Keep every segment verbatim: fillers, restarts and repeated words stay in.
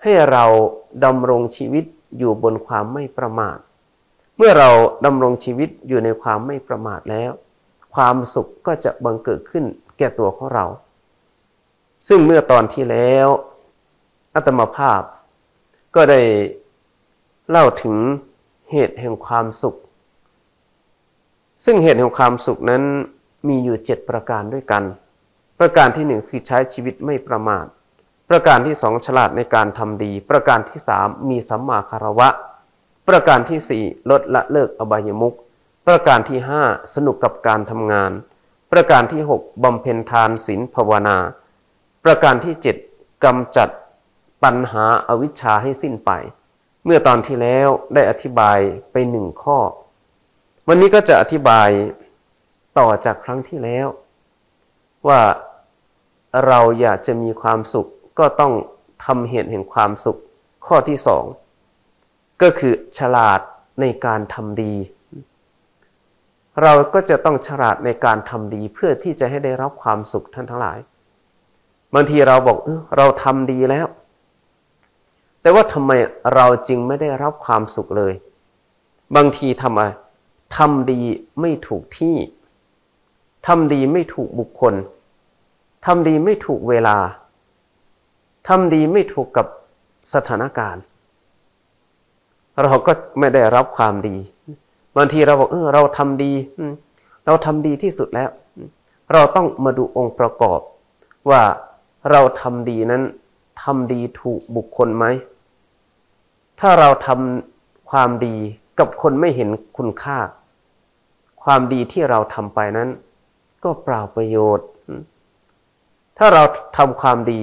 ให้เราดำรงชีวิตอยู่บนความไม่ประมาทเมื่อเราดำรงชีวิตอยู่ในความไม่ประมาทแล้วความสุขก็จะบังเกิดขึ้นแก่ตัวของเราซึ่งเมื่อตอนที่แล้วอาตมาภาพก็ได้เล่าถึงเหตุแห่งความสุขซึ่งเหตุแห่งความสุขนั้นมีอยู่เจ็ดประการด้วยกันประการที่หนึ่งคือใช้ชีวิตไม่ประมาทประการที่สองฉลาดในการทำดีประการที่สามมีสัมมาคารวะประการที่สี่ลดละเลิกอบายมุขประการที่ห้าสนุกกับการทำงานประการที่หกบำเพ็ญทานศีลภาวนาประการที่เจ็ดกำจัดตัณหาอวิชชาให้สิ้นไปเมื่อตอนที่แล้วได้อธิบายไปหนึ่งข้อวันนี้ก็จะอธิบายต่อจากครั้งที่แล้วว่าเราอยากจะมีความสุขก็ต้องทำเหตุแห่งความสุขข้อที่สองก็คือฉลาดในการทำดีเราก็จะต้องฉลาดในการทำดีเพื่อที่จะให้ได้รับความสุขท่านทั้งหลายบางทีเราบอกเออเราทำดีแล้วแต่ว่าทำไมเราจึงไม่ได้รับความสุขเลยบางทีทำอะไรทำดีไม่ถูกที่ทำดีไม่ถูกบุคคลทำดีไม่ถูกเวลาทำดีไม่ถูกกับสถานการณ์เราก็ไม่ได้รับความดีบางทีเราบอกเออเราทำดีเราทำดีที่สุดแล้วเราต้องมาดูองค์ประกอบว่าเราทำดีนั้นทำดีถูกบุคคลไหมถ้าเราทำความดีกับคนไม่เห็นคุณค่าความดีที่เราทำไปนั้นก็เปล่าประโยชน์ถ้าเราทำความดี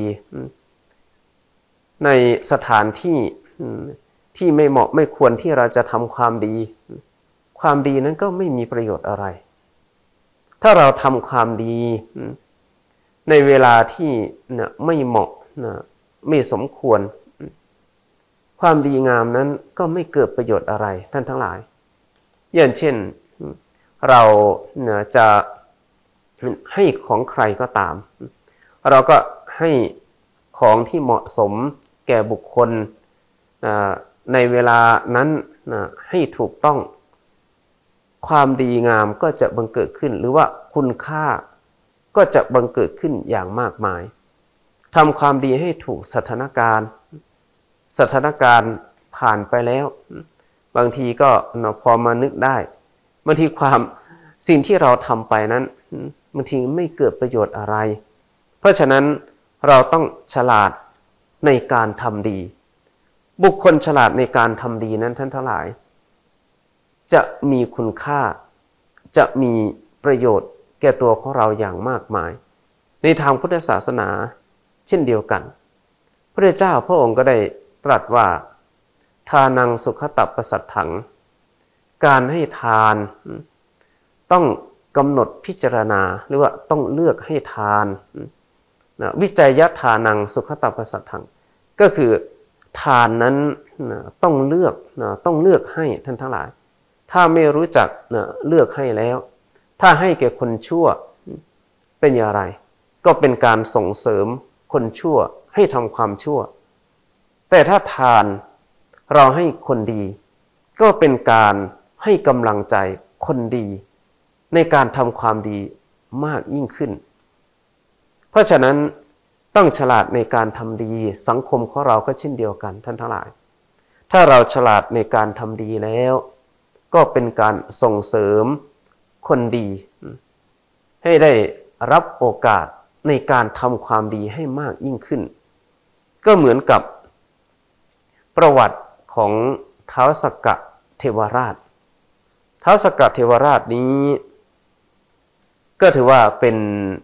ในสถานที่ที่ไม่เหมาะไม่ควรที่เราจะทำความดีความดีนั้นก็ไม่มีประโยชน์อะไรถ้าเราทำความดีในเวลาที่ไม่เหมาะไม่สมควรความดีงามนั้นก็ไม่เกิดประโยชน์อะไรท่านทั้งหลายอย่างเช่นเราจะให้ของใครก็ตามเราก็ให้ของที่เหมาะสมแก่บุคคลในเวลานั้นให้ถูกต้องความดีงามก็จะบังเกิดขึ้นหรือว่าคุณค่าก็จะบังเกิดขึ้นอย่างมากมายทำความดีให้ถูกสถานการณ์สถานการณ์ผ่านไปแล้วบางทีก็พอมานึกได้บางทีความสิ่งที่เราทำไปนั้นบางทีไม่เกิดประโยชน์อะไรเพราะฉะนั้นเราต้องฉลาดในการทำดีบุคคลฉลาดในการทำดีนั้นท่านทั้งหลายจะมีคุณค่าจะมีประโยชน์แก่ตัวของเราอย่างมากมายในทางพุทธศาสนาเช่นเดียวกันพระเจ้าพระองค์ก็ได้ตรัสว่าทานังสุขตัปปสัตถังการให้ทานต้องกำหนดพิจารณาหรือว่าต้องเลือกให้ทานนะวิจัยยทานังสุขตัปปสัตถังก็คือทานนั้นนะต้องเลือกนะต้องเลือกให้ท่านทั้งหลายถ้าไม่รู้จักนะเลือกให้แล้วถ้าให้แก่คนชั่วเป็นอย่างไรก็เป็นการส่งเสริมคนชั่วให้ทำความชั่วแต่ถ้าทานเราให้คนดีก็เป็นการให้กำลังใจคนดีในการทำความดีมากยิ่งขึ้นเพราะฉะนั้นต้องฉลาดในการทำดีสังคมของเราก็เช่นเดียวกันท่านทั้งหลายถ้าเราฉลาดในการทำดีแล้วก็เป็นการส่งเสริมคนดีให้ได้รับโอกาสในการทำความดีให้มากยิ่งขึ้นก็เหมือนกับประวัติของท้าวสักกะเทวราชท้าวสักกะเทวราชนี้ก็ถือว่าเป็น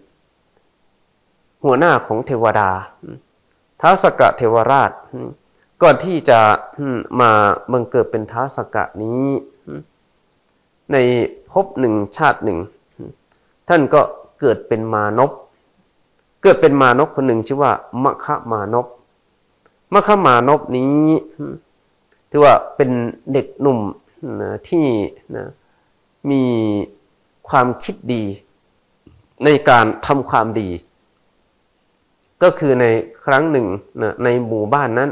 หัวหน้าของเทวดาท้าวสักกะเทวราชก่อนที่จะมาบังเกิดเป็นท้าวสักกะนี้ในภพหนึ่งชาติหนึ่งท่านก็เกิดเป็นมานพเกิดเป็นมานพคนหนึ่งชื่อว่ามัคคะมานพมัคคะมานพนี้ถือว่าเป็นเด็กหนุ่มที่มีความคิดดีในการทำความดีก็คือในครั้งหนึ่งในหมู่บ้านนั้น